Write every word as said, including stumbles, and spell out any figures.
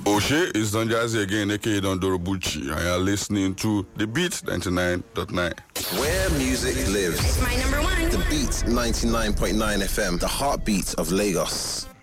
Oshe is Don Jazzy again, aka Don Dorobuchi. I am listening to The Beat ninety-nine point nine. Where music lives. It's my number one. The Beat ninety-nine point nine F M, the heartbeat of Lagos.